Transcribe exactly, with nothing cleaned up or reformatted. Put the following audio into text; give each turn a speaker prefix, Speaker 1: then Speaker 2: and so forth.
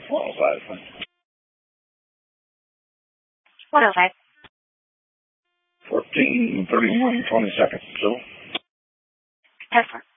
Speaker 1: one oh five.
Speaker 2: one oh five.
Speaker 1: fourteen thirty-one twenty-second. So?
Speaker 2: Tesla.